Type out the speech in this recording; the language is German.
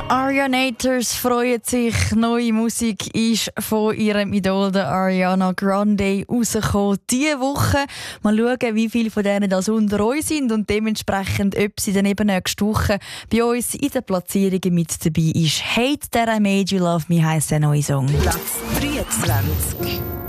Arianators freuen sich. Neue Musik ist von ihrem Idol der Ariana Grande rausgekommen diese Woche. Mal schauen, wie viele von denen das unter uns sind und dementsprechend, ob sie dann eben nächste Woche bei uns in den Platzierungen mit dabei ist. «Hate That I Made You Love Me» heisst der neue Song. Platz 23.